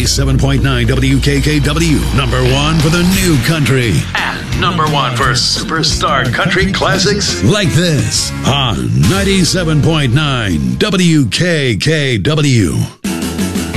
97.9 WKKW, number one for the new country. And number one for superstar country classics like this on 97.9 WKKW.